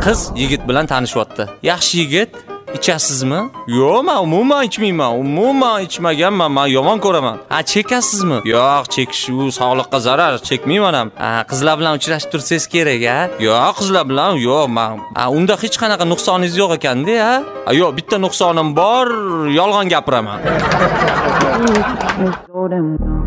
qiz yigit bilan tanishyapti. Yaxshi yigit, ichasizmi? Yo'q, men umuman ichmayman. Umuman ichmaganman, men yomon ko'raman. Chekasizmi? Yo'q, chekish u sog'liqqa zarar, chekmayman ham. Qizlar bilan uchrashib tursangiz kerak, Yo'q, qizlar bilan yo'q, men. Unda hech qanaqa nuqsoningiz yo'q ekan-da, Yo'q, bitta nuqsonim bor, yolg'on gapiraman.